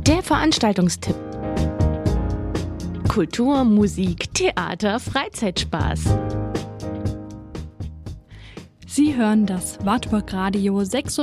Der Veranstaltungstipp. Kultur, Musik, Theater, Freizeitspaß. Sie hören das Wartburg Radio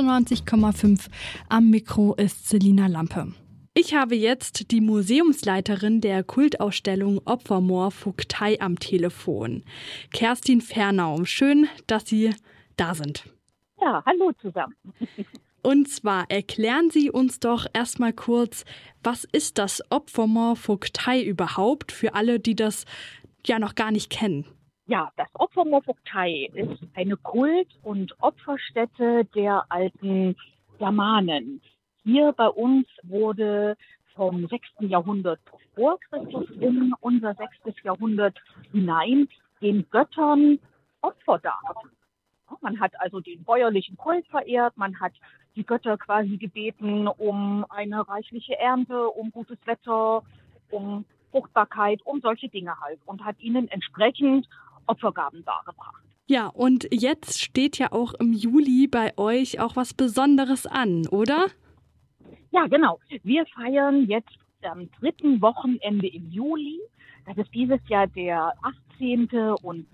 96,5. Am Mikro ist Selina Lampe. Ich habe jetzt die Museumsleiterin der Kultausstellung Opfermoor Vogtei am Telefon, Kerstin Fernau. Schön, dass Sie da sind. Ja, hallo zusammen. Und zwar erklären Sie uns doch erstmal kurz, was ist das Opfermoor Vogtei überhaupt, für alle, die das ja noch gar nicht kennen? Ja, das Opfermoor Vogtei ist eine Kult- und Opferstätte der alten Germanen. Hier bei uns wurde vom 6. Jahrhundert vor Christus in unser 6. Jahrhundert hinein den Göttern Opfer dargeboten. Man hat also den bäuerlichen Kult verehrt, man hat die Götter quasi gebeten um eine reichliche Ernte, um gutes Wetter, um Fruchtbarkeit, um solche Dinge halt und hat ihnen entsprechend Opfergaben dargebracht. Ja, und jetzt steht ja auch im Juli bei euch auch was Besonderes an, oder? Ja, genau. Wir feiern jetzt am 3. Wochenende im Juli. Das ist dieses Jahr der 18. und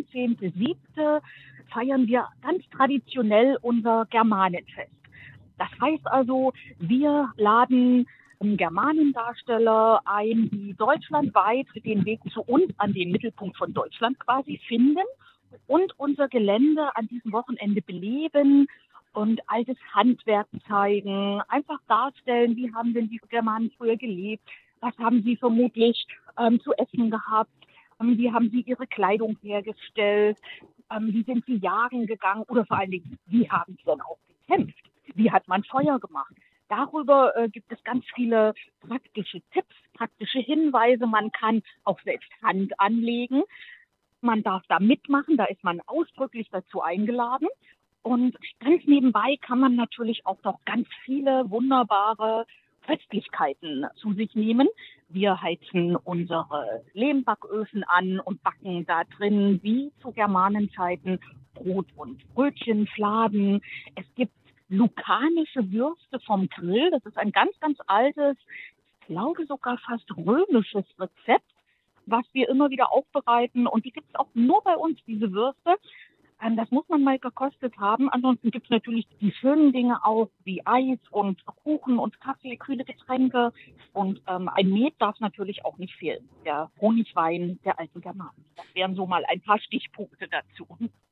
19.7. feiern wir ganz traditionell unser Germanenfest. Das heißt also, wir laden Germanendarsteller ein, die deutschlandweit den Weg zu uns an den Mittelpunkt von Deutschland quasi finden und unser Gelände an diesem Wochenende beleben und altes Handwerk zeigen, einfach darstellen, wie haben denn die Germanen früher gelebt, was haben sie vermutlich zu essen gehabt, wie haben sie ihre Kleidung hergestellt, wie sind sie jagen gegangen oder vor allen Dingen, wie haben sie denn auch gekämpft, wie hat man Feuer gemacht. Darüber gibt es ganz viele praktische Tipps, praktische Hinweise. Man kann auch selbst Hand anlegen. Man darf da mitmachen, da ist man ausdrücklich dazu eingeladen. Und ganz nebenbei kann man natürlich auch noch ganz viele wunderbare Köstlichkeiten zu sich nehmen. Wir heizen unsere Lehmbacköfen an und backen da drin, wie zu Germanenzeiten, Brot und Brötchen, Fladen. Es gibt lukanische Würste vom Grill. Das ist ein ganz, ganz altes, ich glaube sogar fast römisches Rezept, was wir immer wieder aufbereiten. Und die gibt es auch nur bei uns, diese Würste. Das muss man mal gekostet haben. Ansonsten gibt es natürlich die schönen Dinge auch, wie Eis und Kuchen und Kaffee, kühle Getränke. Und ein Met darf natürlich auch nicht fehlen. Der Honigwein der alten Germanen. Das wären so mal ein paar Stichpunkte dazu.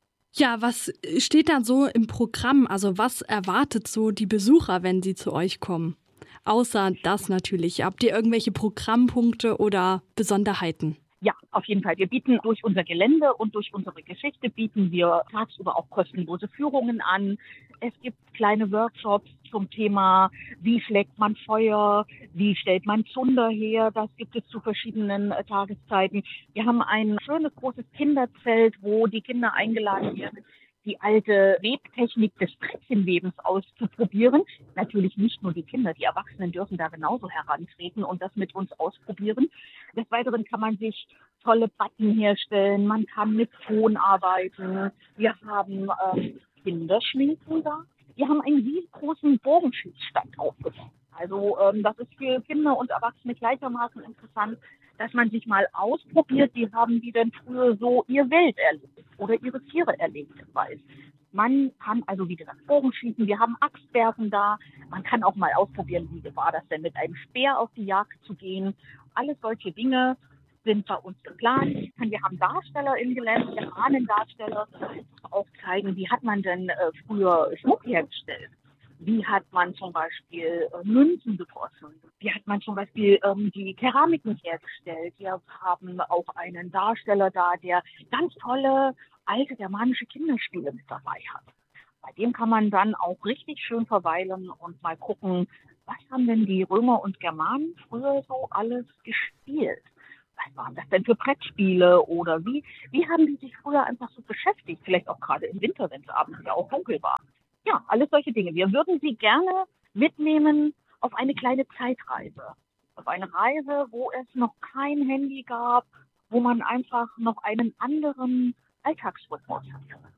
Ja, was steht da so im Programm? Also was erwartet so die Besucher, wenn sie zu euch kommen? Außer das natürlich. Habt ihr irgendwelche Programmpunkte oder Besonderheiten? Ja, auf jeden Fall. Wir bieten durch unser Gelände und durch unsere Geschichte bieten wir tagsüber auch kostenlose Führungen an. Es gibt kleine Workshops zum Thema, wie schlägt man Feuer, wie stellt man Zunder her. Das gibt es zu verschiedenen Tageszeiten. Wir haben ein schönes großes Kinderzelt, wo die Kinder eingeladen werden, die alte Webtechnik des Brettchenwebens auszuprobieren. Natürlich nicht nur die Kinder, die Erwachsenen dürfen da genauso herantreten und das mit uns ausprobieren. Des Weiteren kann man sich tolle Button herstellen, man kann mit Ton arbeiten. Wir haben Kinderschminken da. Wir haben einen riesengroßen Bogenschießstand aufgebaut. Also das ist für Kinder und Erwachsene gleichermaßen interessant, dass man sich mal ausprobiert, wie haben die denn früher so ihr Wild erlebt oder ihre Tiere erlebt. Weil man kann also, wie gesagt, Bogenschießen, wir haben Axtwerfen da. Man kann auch mal ausprobieren, wie war das denn mit einem Speer auf die Jagd zu gehen. Alles solche Dinge sind bei uns geplant. Wir haben Darsteller im Gelände, Germanendarsteller, auch zeigen, wie hat man denn früher Schmuck hergestellt. Wie hat man zum Beispiel Münzen gegossen? Wie hat man zum Beispiel die Keramiken hergestellt? Wir haben auch einen Darsteller da, der ganz tolle alte germanische Kinderspiele mit dabei hat. Bei dem kann man dann auch richtig schön verweilen und mal gucken, was haben denn die Römer und Germanen früher so alles gespielt? Was waren das denn für Brettspiele oder wie haben die sich früher einfach so beschäftigt? Vielleicht auch gerade im Winter, wenn es abends ja auch dunkel war. Ja, alles solche Dinge. Wir würden Sie gerne mitnehmen auf eine kleine Zeitreise. Auf eine Reise, wo es noch kein Handy gab, wo man einfach noch einen anderen Alltagsrhythmus hatte.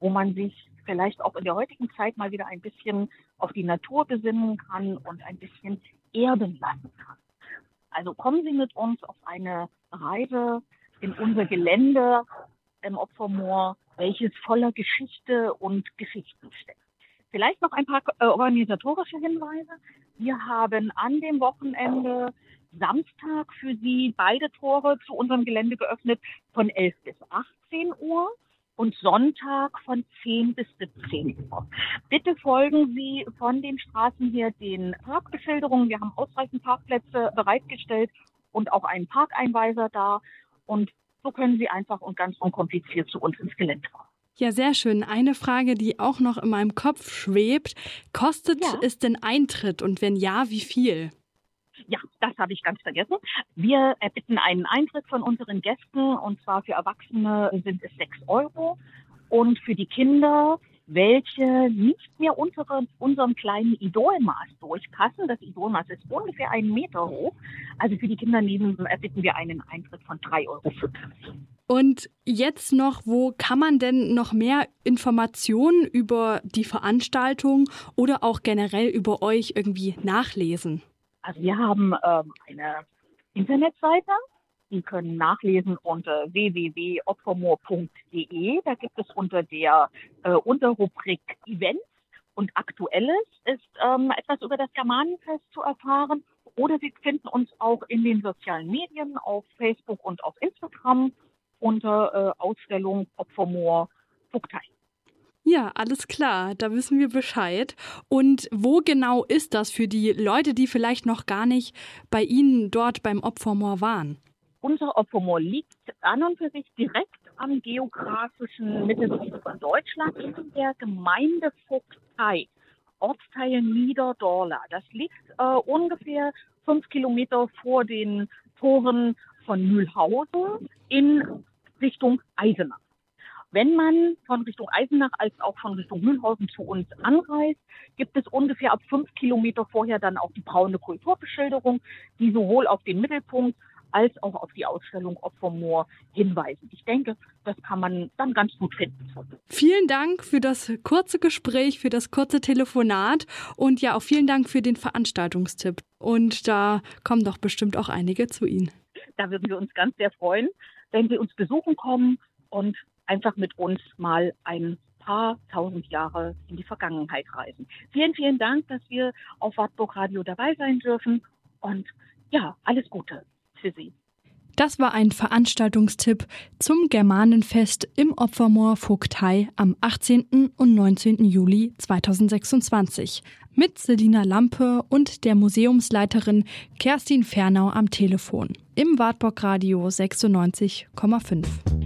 wo man sich vielleicht auch in der heutigen Zeit mal wieder ein bisschen auf die Natur besinnen kann und ein bisschen erden lassen kann. Also kommen Sie mit uns auf eine Reise in unser Gelände im Opfermoor, welches voller Geschichte und Geschichten steckt. Vielleicht noch ein paar organisatorische Hinweise. Wir haben an dem Wochenende Samstag für Sie beide Tore zu unserem Gelände geöffnet von 11 bis 18 Uhr und Sonntag von 10 bis 17 Uhr. Bitte folgen Sie von den Straßen her den Parkbeschilderungen. Wir haben ausreichend Parkplätze bereitgestellt und auch einen Parkeinweiser da. Und so können Sie einfach und ganz unkompliziert zu uns ins Gelände kommen. Ja, sehr schön. Eine Frage, die auch noch in meinem Kopf schwebt. Kostet es denn Eintritt und wenn ja, wie viel? Ja, das habe ich ganz vergessen. Wir erbitten einen Eintritt von unseren Gästen und zwar für Erwachsene sind es 6 € und für die Kinder, welche nicht mehr unter unserem kleinen Idolmaß durchpassen. Das Idolmaß ist ungefähr 1 Meter hoch. Also für die Kinder erbitten wir einen Eintritt von 3,50 €. Und jetzt noch, wo kann man denn noch mehr Informationen über die Veranstaltung oder auch generell über euch irgendwie nachlesen? Also wir haben eine Internetseite, die können nachlesen unter www.opfermoor.de. Da gibt es unter der Unterrubrik Events und Aktuelles ist etwas über das Germanenfest zu erfahren. Oder Sie finden uns auch in den sozialen Medien, auf Facebook und auf Instagram unter Ausstellung Opfermoor Vogtei. Ja, alles klar, da wissen wir Bescheid. Und wo genau ist das für die Leute, die vielleicht noch gar nicht bei Ihnen dort beim Opfermoor waren? Unser Opfermoor liegt an und für sich direkt am geografischen Mittelpunkt von Deutschland in der Gemeinde Vogtei, Ortsteil Niederdorla. Das liegt ungefähr 5 Kilometer vor den Toren von Mühlhausen in Richtung Eisenach. Wenn man von Richtung Eisenach als auch von Richtung Mühlhausen zu uns anreist, gibt es ungefähr ab 5 Kilometer vorher dann auch die braune Kulturbeschilderung, die sowohl auf den Mittelpunkt als auch auf die Ausstellung Opfermoor hinweisen. Ich denke, das kann man dann ganz gut finden. Vielen Dank für das kurze Gespräch, für das kurze Telefonat und ja auch vielen Dank für den Veranstaltungstipp. Und da kommen doch bestimmt auch einige zu Ihnen. Da würden wir uns ganz sehr freuen, wenn Sie uns besuchen kommen und einfach mit uns mal ein paar 1000 Jahre in die Vergangenheit reisen. Vielen, vielen Dank, dass wir auf Wartburg Radio dabei sein dürfen und ja, alles Gute für Sie. Das war ein Veranstaltungstipp zum Germanenfest im Opfermoor Vogtei am 18. und 19. Juli 2026 mit Selina Lampe und der Museumsleiterin Kerstin Fernau am Telefon im Wartburg Radio 96,5.